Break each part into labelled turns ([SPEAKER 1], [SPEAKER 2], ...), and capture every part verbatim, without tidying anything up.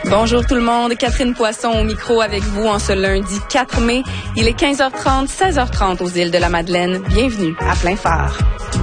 [SPEAKER 1] Bonjour tout le monde, Catherine Poisson au micro avec vous en ce lundi quatre mai. Il est quinze heures trente, seize heures trente aux îles de la Madeleine. Bienvenue à Plein Phare.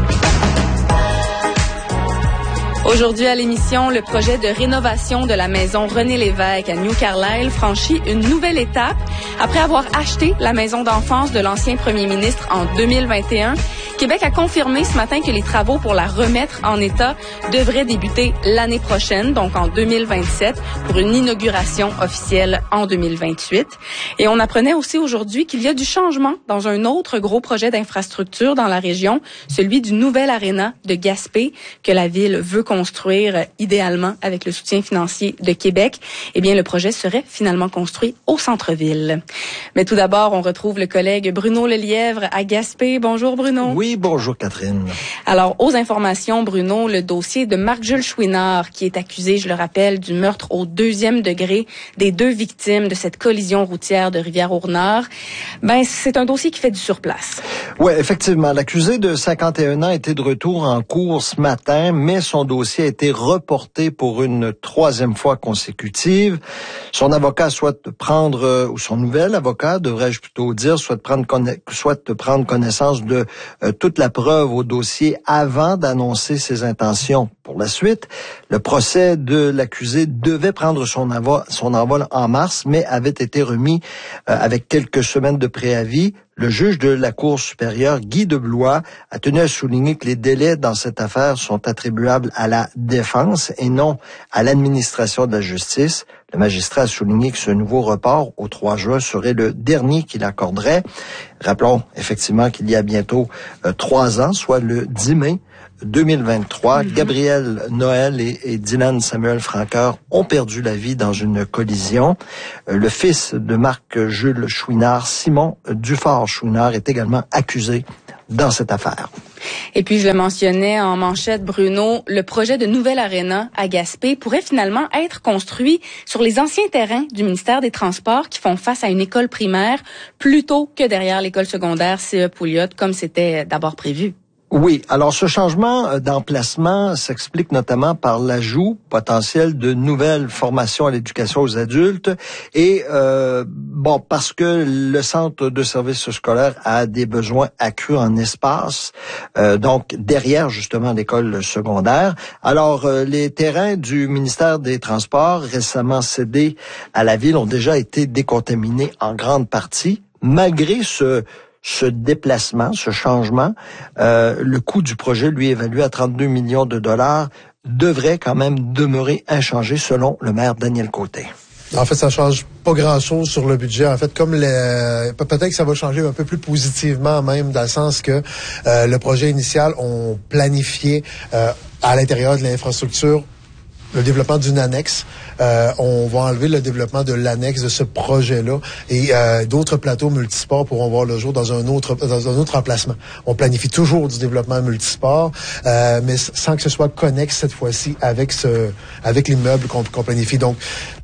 [SPEAKER 1] Aujourd'hui à l'émission, le projet de rénovation de la maison René Lévesque à New Carlisle franchit une nouvelle étape. Après avoir acheté la maison d'enfance de l'ancien premier ministre en deux mille vingt et un, Québec a confirmé ce matin que les travaux pour la remettre en état devraient débuter l'année prochaine, donc en deux mille vingt-sept, pour une inauguration officielle en deux mille vingt-huit. Et on apprenait aussi aujourd'hui qu'il y a du changement dans un autre gros projet d'infrastructure dans la région, celui du nouvel aréna de Gaspé que la ville veut construire idéalement avec le soutien financier de Québec. Eh bien, le projet serait finalement construit au centre-ville. Mais tout d'abord, on retrouve le collègue Bruno Lelièvre à Gaspé. Bonjour Bruno.
[SPEAKER 2] Oui, bonjour Catherine.
[SPEAKER 1] Alors, aux informations, Bruno, le dossier de Marc-Jules Chouinard, qui est accusé, je le rappelle, du meurtre au deuxième degré des deux victimes de cette collision routière de Rivière-au-Nord, ben, c'est un dossier qui fait du surplace.
[SPEAKER 2] Oui, effectivement. L'accusé de cinquante et un ans était de retour en cours ce matin, mais son dossier a été reporté pour une troisième fois consécutive. Son avocat souhaite prendre, ou son nouvel avocat, devrais-je plutôt dire, souhaite prendre, conna- souhaite prendre connaissance de euh, toute la preuve au dossier avant d'annoncer ses intentions pour la suite. Le procès de l'accusé devait prendre son, avo- son envol en mars, mais avait été remis euh, avec quelques semaines de préavis. Le juge de la Cour supérieure, Guy Deblois, a tenu à souligner que les délais dans cette affaire sont attribuables à la défense et non à l'administration de la justice. Le magistrat a souligné que ce nouveau report au trois juin serait le dernier qu'il accorderait. Rappelons effectivement qu'il y a bientôt euh, trois ans, soit le dix mai deux mille vingt-trois, mm-hmm. Gabriel Noël et, et Dylan Samuel Franqueur ont perdu la vie dans une collision. Euh, le fils de Marc-Jules Chouinard, Simon Dufort-Chouinard, est également accusé dans cette affaire.
[SPEAKER 1] Et puis, je le mentionnais en manchette, Bruno, le projet de nouvelle aréna à Gaspé pourrait finalement être construit sur les anciens terrains du ministère des Transports qui font face à une école primaire plutôt que derrière l'école secondaire C E Pouliot, comme c'était d'abord prévu.
[SPEAKER 2] Oui, alors ce changement d'emplacement s'explique notamment par l'ajout potentiel de nouvelles formations à l'éducation aux adultes et euh, bon parce que le centre de services scolaires a des besoins accrus en espace, euh, donc derrière justement l'école secondaire. Alors euh, les terrains du ministère des Transports récemment cédés à la ville ont déjà été décontaminés en grande partie, malgré ce Ce déplacement, ce changement, euh, le coût du projet, lui, évalué à trente-deux millions de dollars, devrait quand même demeurer inchangé selon le maire Daniel Côté.
[SPEAKER 3] En fait, ça change pas grand-chose sur le budget. En fait, comme les, peut-être que ça va changer un peu plus positivement même, dans le sens que euh, le projet initial, on planifiait euh, à l'intérieur de l'infrastructure le développement d'une annexe. Euh, on va enlever le développement de l'annexe de ce projet-là et euh, d'autres plateaux multisports pourront voir le jour dans un autre dans un autre emplacement. On planifie toujours du développement multisport, euh, mais sans que ce soit connexe cette fois-ci avec ce avec l'immeuble qu'on, qu'on planifie. Donc,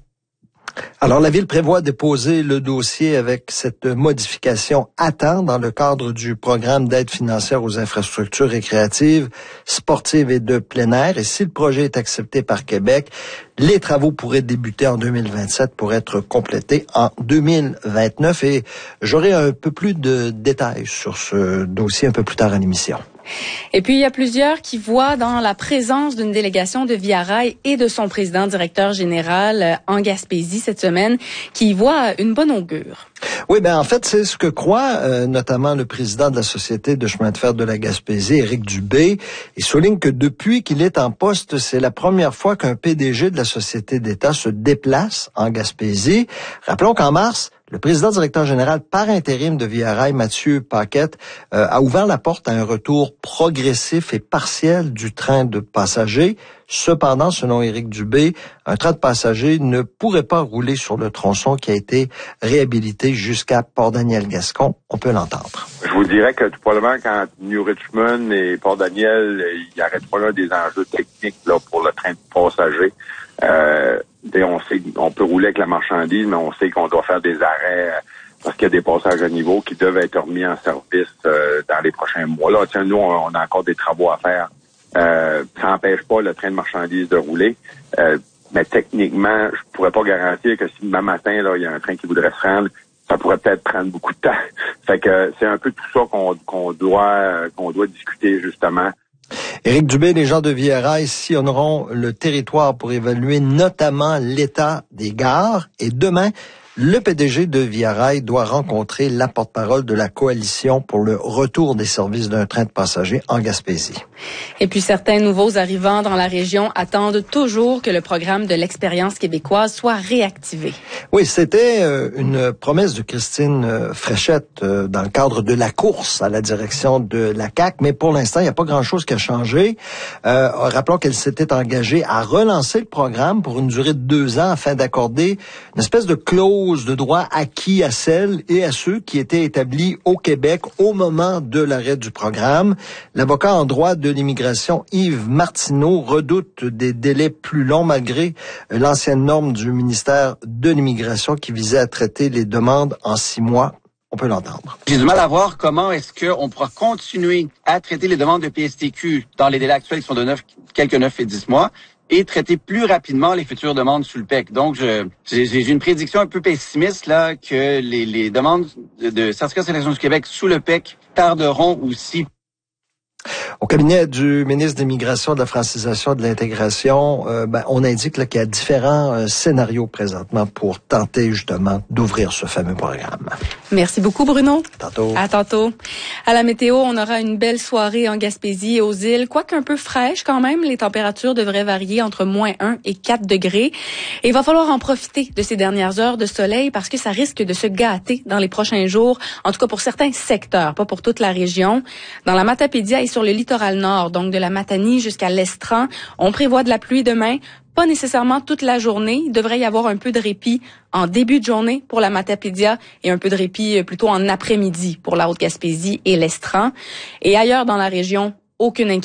[SPEAKER 2] alors, la Ville prévoit déposer le dossier avec cette modification à temps dans le cadre du programme d'aide financière aux infrastructures récréatives, sportives et de plein air. Et si le projet est accepté par Québec, les travaux pourraient débuter en deux mille vingt-sept pour être complétés en deux mille vingt-neuf. Et j'aurai un peu plus de détails sur ce dossier un peu plus tard à l'émission.
[SPEAKER 1] Et puis, il y a plusieurs qui voient dans la présence d'une délégation de Via Rail et de son président directeur général en Gaspésie cette semaine, qui y voient une bonne augure.
[SPEAKER 2] Oui, ben en fait, c'est ce que croit euh, notamment le président de la Société de chemin de fer de la Gaspésie, Éric Dubé. Il souligne que depuis qu'il est en poste, c'est la première fois qu'un P D G de la Société d'État se déplace en Gaspésie. Rappelons qu'en mars, le président directeur général par intérim de Via Rail, Mathieu Paquette, euh, a ouvert la porte à un retour progressif et partiel du train de passagers. Cependant, selon Éric Dubé, un train de passagers ne pourrait pas rouler sur le tronçon qui a été réhabilité jusqu'à Port-Daniel-Gascon. On peut l'entendre.
[SPEAKER 4] Je vous dirais que probablement quand New Richmond et Port-Daniel, il y aurait probablement des enjeux techniques là pour le train de passagers. Euh, on sait on peut rouler avec la marchandise, mais on sait qu'on doit faire des arrêts parce qu'il y a des passages à niveau qui doivent être remis en service euh, dans les prochains mois. Là, tiens, nous, on, on a encore des travaux à faire. Euh, ça n'empêche pas le train de marchandises de rouler. Euh, mais techniquement, je pourrais pas garantir que si demain matin, là, il y a un train qui voudrait se rendre, ça pourrait peut-être prendre beaucoup de temps. Fait que c'est un peu tout ça qu'on, qu'on doit, qu'on doit discuter, justement.
[SPEAKER 2] Éric Dubé, les gens de Via Rail sillonneront le territoire pour évaluer notamment l'état des gares. Et demain, le P D G de Via Rail doit rencontrer la porte-parole de la coalition pour le retour des services d'un train de passagers en Gaspésie.
[SPEAKER 1] Et puis certains nouveaux arrivants dans la région attendent toujours que le programme de l'expérience québécoise soit réactivé.
[SPEAKER 2] Oui, c'était euh, une promesse de Christine euh, Fréchette euh, dans le cadre de la course à la direction de la C A Q, mais pour l'instant, il n'y a pas grand-chose qui a changé. Euh, rappelons qu'elle s'était engagée à relancer le programme pour une durée de deux ans afin d'accorder une espèce de clause de droit acquis à celles et à ceux qui étaient établis au Québec au moment de l'arrêt du programme. L'avocat en droit de l'immigration Yves Martineau redoute des délais plus longs malgré l'ancienne norme du ministère de l'immigration qui visait à traiter les demandes en six mois. On peut l'entendre.
[SPEAKER 5] J'ai du mal à voir comment est-ce qu'on pourra continuer à traiter les demandes de P S T Q dans les délais actuels qui sont de neuf, quelques neuf et dix mois et traiter plus rapidement les futures demandes sous le P E C. Donc, je, j'ai, j'ai une prédiction un peu pessimiste là que les, les demandes de, de certificat de sélection du Québec sous le P E C tarderont aussi.
[SPEAKER 2] Au cabinet du ministre de l'Immigration, de la Francisation et de l'Intégration, euh, ben, on indique là, qu'il y a différents euh, scénarios présentement pour tenter justement d'ouvrir ce fameux programme.
[SPEAKER 1] Merci beaucoup, Bruno.
[SPEAKER 2] À tantôt. À
[SPEAKER 1] tantôt. À la météo, on aura une belle soirée en Gaspésie et aux îles, quoique un peu fraîche quand même. Les températures devraient varier entre moins un et quatre degrés. Et il va falloir en profiter de ces dernières heures de soleil parce que ça risque de se gâter dans les prochains jours, en tout cas pour certains secteurs, pas pour toute la région. Dans la Matapédia et sur le littoral nord, donc de la Matanie jusqu'à l'Estran, on prévoit de la pluie demain. Pas nécessairement toute la journée. Il devrait y avoir un peu de répit en début de journée pour la Matapédia et un peu de répit plutôt en après-midi pour la Haute-Gaspésie et l'Estran. Et ailleurs dans la région, aucune inquiétude.